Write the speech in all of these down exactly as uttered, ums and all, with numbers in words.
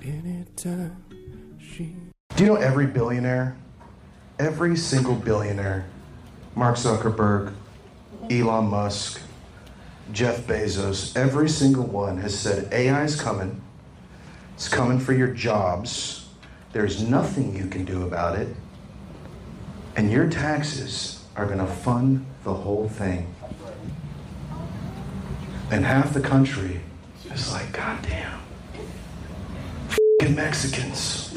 Anytime she... Do you know every billionaire, every single billionaire, Mark Zuckerberg, Elon Musk, Jeff Bezos, every single one has said A I is coming. It's coming for your jobs. There's nothing you can do about it. And your taxes are going to fund the whole thing. And half the country is like, goddamn, f***ing Mexicans.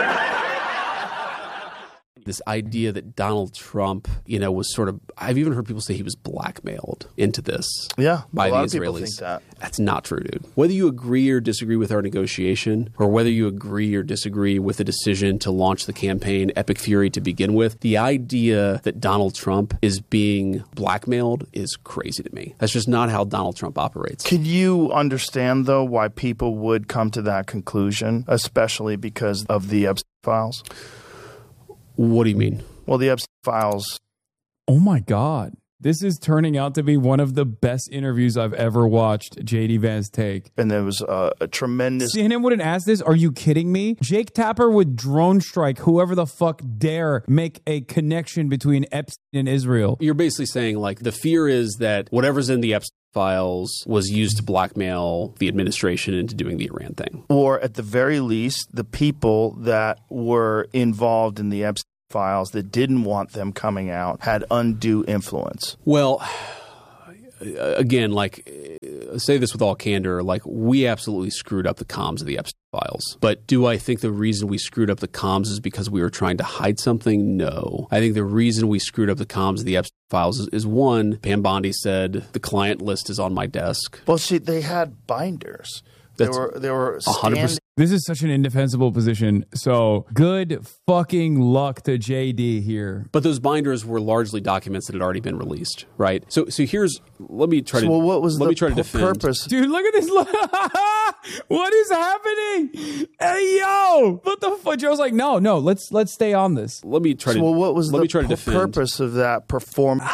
This idea that Donald Trump, you know, was sort of, I've even heard people say he was blackmailed into this yeah, by a the lot Israelis. Of people think that. That's not true, dude. Whether you agree or disagree with our negotiation, or whether you agree or disagree with the decision to launch the campaign Epic Fury to begin with, the idea that Donald Trump is being blackmailed is crazy to me. That's just not how Donald Trump operates. Could you understand, though, why people would come to that conclusion, especially because of the Epstein files? What do you mean? Well, the Epstein files. Oh, my God. This is turning out to be one of the best interviews I've ever watched J D Vance take. And there was a, a tremendous... C N N wouldn't ask this? Are you kidding me? Jake Tapper would drone strike whoever the fuck dare make a connection between Epstein and Israel. You're basically saying, like, the fear is that whatever's in the Epstein files was used to blackmail the administration into doing the Iran thing. Or at the very least, the people that were involved in the Epstein files that didn't want them coming out had undue influence. Well, again, like, say this with all candor, like, we absolutely screwed up the comms of the Epstein files. But do I think the reason we screwed up the comms is because we were trying to hide something? No. I think the reason we screwed up the comms of the Epstein files is, is one, Pam Bondi said, the client list is on my desk. Well, see, they had binders. There were, there were one hundred percent. This is such an indefensible position. So good fucking luck to J D here. But those binders were largely documents that had already been released, right? So, so here's let me try so to. Well, what was let the me try to p- defend. purpose? Dude, look at this. What is happening? Hey, yo! What the fuck? Joe's like, no, no. Let's let's stay on this. Let me try so to. Well, what was let the me try to p- defend. purpose of that performance?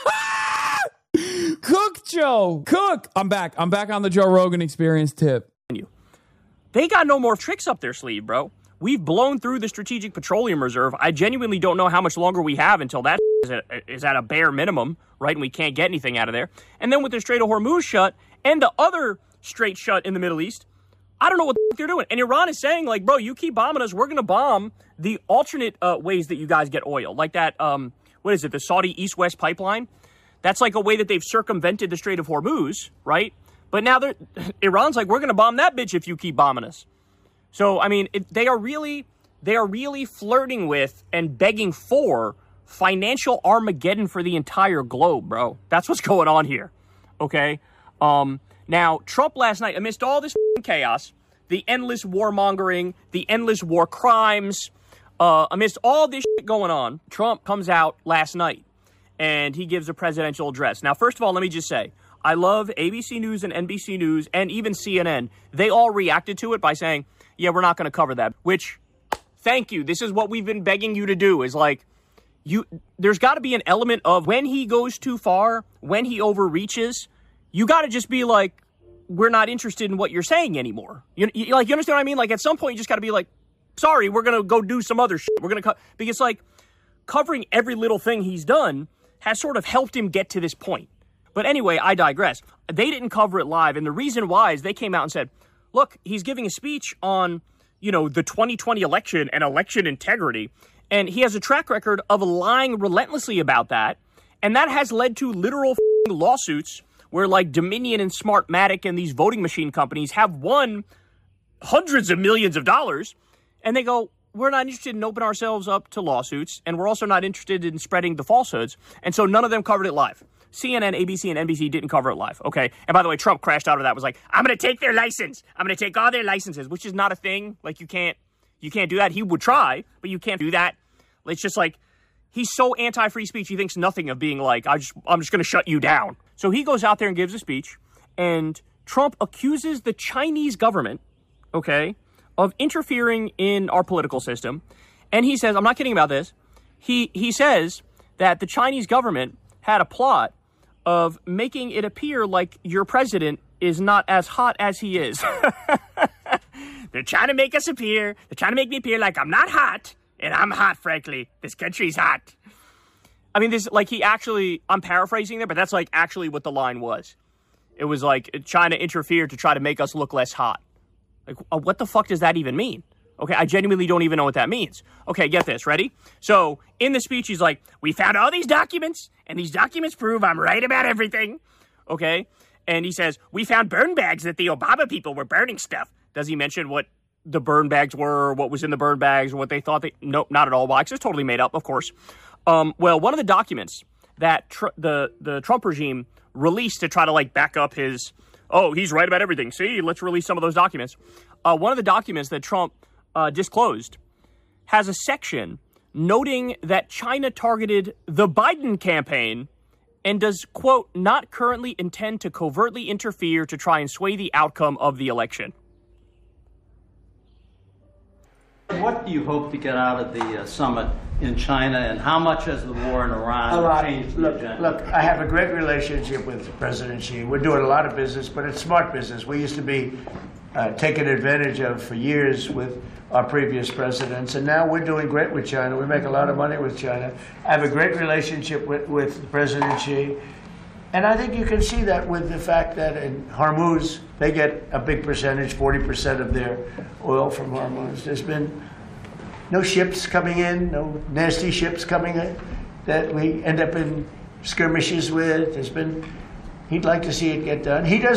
Cook, Joe. Cook. I'm back. I'm back on the Joe Rogan Experience tip. They got no more tricks up their sleeve, bro. We've blown through the Strategic Petroleum Reserve. I genuinely don't know how much longer we have until that is at, is at a bare minimum, right? And we can't get anything out of there. And then with the Strait of Hormuz shut and the other strait shut in the Middle East, I don't know what the fuck they're doing. And Iran is saying, like, bro, you keep bombing us, we're going to bomb the alternate uh, ways that you guys get oil. Like that, um, what is it, the Saudi East-West pipeline? That's like a way that they've circumvented the Strait of Hormuz, right? But now they're, Iran's like, we're going to bomb that bitch if you keep bombing us. So, I mean, it, they are really, they are really flirting with and begging for financial Armageddon for the entire globe, bro. That's what's going on here, okay? Um, now, Trump last night, amidst all this chaos, the endless warmongering, the endless war crimes, uh, amidst all this shit going on, Trump comes out last night and he gives a presidential address. Now, first of all, let me just say, I love A B C News and N B C News and even C N N. They all reacted to it by saying, yeah, we're not going to cover that, which, thank you. This is what we've been begging you to do is like, you. There's got to be an element of when he goes too far, when he overreaches, you got to just be like, we're not interested in what you're saying anymore. You, you like, you understand what I mean? Like at some point, you just got to be like, sorry, we're going to go do some other shit. We're going to cut, because like covering every little thing he's done has sort of helped him get to this point. But anyway, I digress. They didn't cover it live. And the reason why is they came out and said, look, he's giving a speech on, you know, the twenty twenty election and election integrity. And he has a track record of lying relentlessly about that. And that has led to literal lawsuits where like Dominion and Smartmatic and these voting machine companies have won hundreds of millions of dollars. And they go, we're not interested in opening ourselves up to lawsuits. And we're also not interested in spreading the falsehoods. And so none of them covered it live. C N N, A B C, and N B C didn't cover it live, okay? And by the way, Trump crashed out of that, was like, I'm going to take their license. I'm going to take all their licenses, which is not a thing. Like, you can't, you can't do that. He would try, but you can't do that. It's just like, he's so anti-free speech, he thinks nothing of being like, I just, I'm just going to shut you down. So he goes out there and gives a speech, and Trump accuses the Chinese government, okay, of interfering in our political system. And he says, I'm not kidding about this, he he says that the Chinese government had a plot of making it appear like your president is not as hot as he is. they're trying to make us appear, they're trying to make me appear like I'm not hot, and I'm hot, frankly. This country's hot. I mean, this, like, he actually, I'm paraphrasing there, but that's, like, actually what the line was. It was, like, trying to interfere to try to make us look less hot. Like, uh, what the fuck does that even mean? Okay, I genuinely don't even know what that means. Okay, get this, ready? So, in the speech, he's like, we found all these documents, and these documents prove I'm right about everything. Okay? And he says, we found burn bags that the Obama people were burning stuff. Does he mention what the burn bags were, or what was in the burn bags, or what they thought they... Nope, not at all. Why? Because it's totally made up, of course. Um, well, one of the documents that tr- the, the Trump regime released to try to, like, back up his, oh, he's right about everything. See, let's release some of those documents. Uh, one of the documents that Trump uh, disclosed has a section noting that China targeted the Biden campaign and does, quote, not currently intend to covertly interfere to try and sway the outcome of the election. What do you hope to get out of the uh, summit in China, and how much has the war in Iran a lot. changed the Look, agenda? look, I have a great relationship with President Xi. We're doing a lot of business, but it's smart business. We used to be uh, taken advantage of for years with our previous presidents, and now we're doing great with China. We make a lot of money with China. I have a great relationship with, with President Xi, and I think you can see that with the fact that in Hormuz, they get a big percentage, forty percent of their oil from Hormuz. There's been no ships coming in, no nasty ships coming in that we end up in skirmishes with. There's been, he'd like to see it get done. He does